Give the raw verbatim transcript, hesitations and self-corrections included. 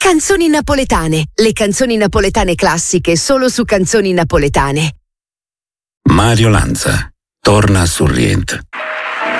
Canzoni napoletane, le canzoni napoletane classiche solo su Canzoni Napoletane. Mario Lanza torna a Sorrient.